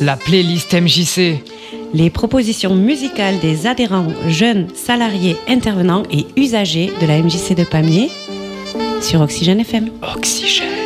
La playlist MJC. Les propositions musicales des adhérents, jeunes, salariés, intervenants et usagers de la MJC de Pamiers sur Oxygène FM. Oxygène.